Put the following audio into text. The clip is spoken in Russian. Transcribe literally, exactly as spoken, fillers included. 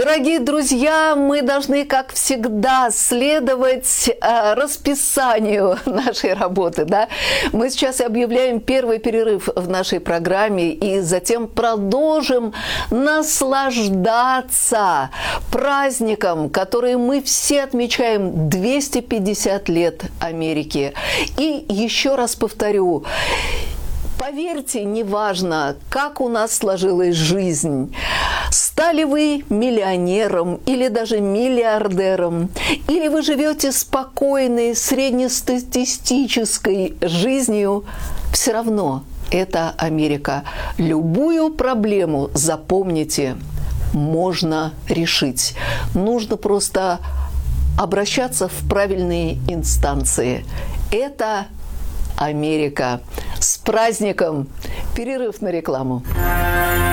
Дорогие друзья, мы должны, как всегда, следовать э, расписанию нашей работы. Да? Мы сейчас объявляем первый перерыв в нашей программе и затем продолжим наслаждаться праздником, который мы все отмечаем двести пятьдесят лет Америки. И еще раз повторю, поверьте, неважно, как у нас сложилась жизнь, стали вы миллионером или даже миллиардером, или вы живете спокойной, среднестатистической жизнью, все равно это Америка. Любую проблему, запомните, можно решить. Нужно просто обращаться в правильные инстанции. Это Америка. С праздником! Перерыв на рекламу.